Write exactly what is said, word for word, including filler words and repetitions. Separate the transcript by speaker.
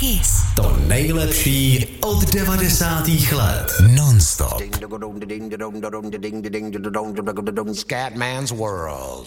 Speaker 1: Kiss.
Speaker 2: To nejlepší od devadesátých let. Non-stop.
Speaker 3: Scatman's World.